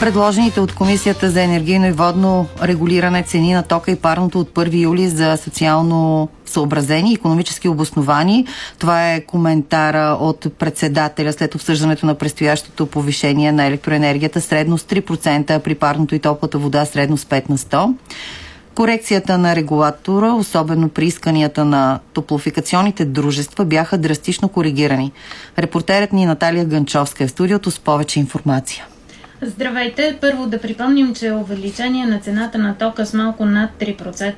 Предложените от Комисията за енергийно и водно регулиране цени на тока и парното от 1 юли за социално съобразени и икономически обосновани. Това е коментара от председателя след обсъждането на предстоящото повишение на електроенергията, средно с 3%, при парното и топлата вода средно с 5%. Корекцията на регулатора, особено при исканията на топлофикационните дружества, бяха драстично коригирани. Репортерът ни Наталия Гънчовска е в студиото с повече информация. Здравейте! Първо да припомним, че увеличение на цената на тока с малко над 3%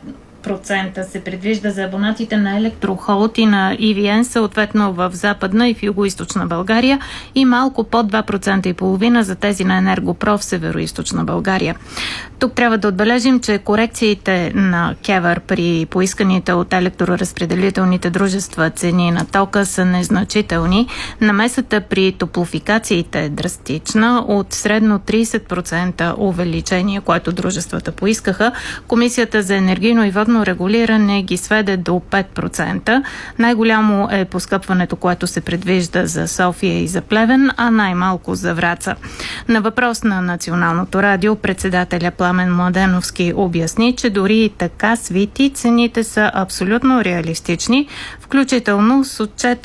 се предвижда за абонатите на Електрохолд и на EVN, съответно в Западна и в Юго-источна България, и малко под 2,5% за тези на Енергопров в Северо-источна България. Тук трябва да отбележим, че корекциите на КЕВР при поисканите от електроразпределителните дружества цени на тока са незначителни. Намесата при топлофикациите е драстична. От средно 30% увеличение, което дружествата поискаха, Комисията за енергийно и водно регулиране ги сведе до 5%. Най-голямо е поскъпването, което се предвижда за София и за Плевен, а най-малко за Враца. На въпрос на Националното радио председателя Пламен Младеновски обясни, че дори и така свити, цените са абсолютно реалистични, включително с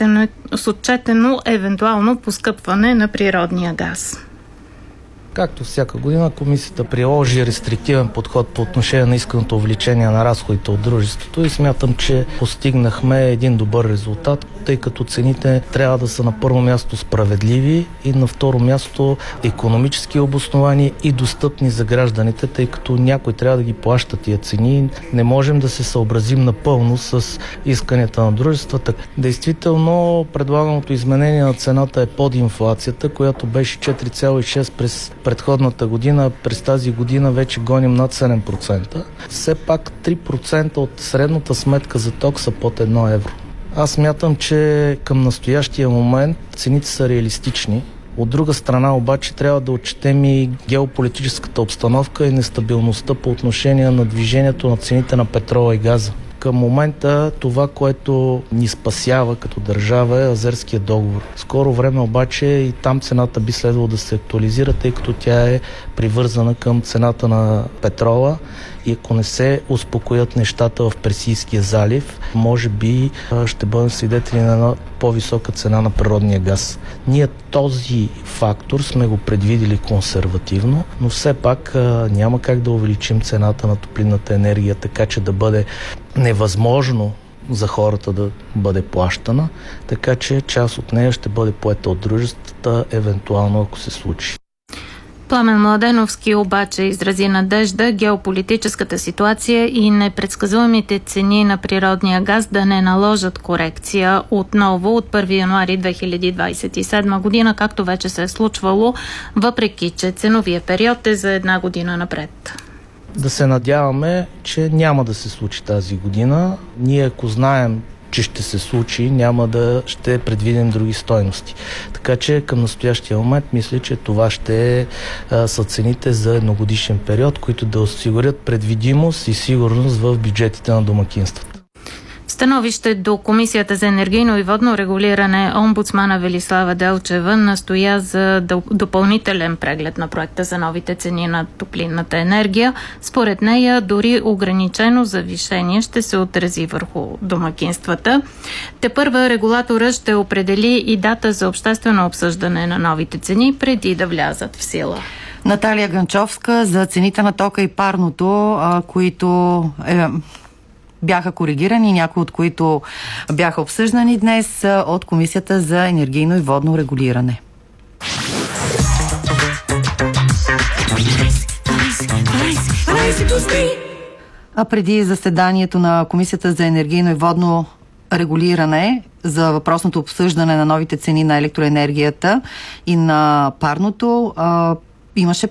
отчетено евентуално поскъпване на природния газ. Както всяка година, комисията приложи рестриктивен подход по отношение на исканото увеличение на разходите от дружеството и смятам, че постигнахме един добър резултат, тъй като цените трябва да са на първо място справедливи и на второ място икономически обосновани и достъпни за гражданите, тъй като някой трябва да ги плаща тия цени. Не можем да се съобразим напълно с исканията на дружествата. Действително, предлаганото изменение на цената е под инфлацията, която беше 4,6 през предходната година. През тази година вече гоним над 7%. Все пак 3% от средната сметка за ток са под 1 евро. Аз смятам, че към настоящия момент цените са реалистични. От друга страна обаче трябва да отчетем и геополитическата обстановка и нестабилността по отношение на движението на цените на петрола и газа. Към момента това, което ни спасява като държава, е Азерския договор. Скоро време обаче и там цената би следвало да се актуализира, тъй като тя е привързана към цената на петрола и ако не се успокоят нещата в Персийския залив, може би ще бъдем свидетели на една по-висока цена на природния газ. Ние този фактор сме го предвидили консервативно, но все пак няма как да увеличим цената на топлинната енергия, така че да бъде невъзможно за хората да бъде плащана, така че част от нея ще бъде поета от дружествата, евентуално ако се случи. Пламен Младеновски обаче изрази надежда геополитическата ситуация и непредсказуемите цени на природния газ да не наложат корекция отново от 1 януари 2027 година, както вече се е случвало, въпреки че ценовия период е за една година напред. Да се надяваме, че няма да се случи тази година. Ние, ако знаем, че ще се случи, ще предвидим други стойности. Така че към настоящия момент мисля, че това ще са цените за едногодишен период, които да осигурят предвидимост и сигурност в бюджетите на домакинствата. Становище до Комисията за енергийно и водно регулиране омбудсмана Велислава Делчева настоя за допълнителен преглед на проекта за новите цени на топлинната енергия. Според нея, дори ограничено завишение ще се отрази върху домакинствата. Тепърва регулатора ще определи и дата за обществено обсъждане на новите цени преди да влязат в сила. Наталия Гънчовска за цените на тока и парното, които бяха коригирани, някои от които бяха обсъждани днес от Комисията за енергийно и водно регулиране. А преди заседанието на Комисията за енергийно и водно регулиране за въпросното обсъждане на новите цени на електроенергията и на парното, имаше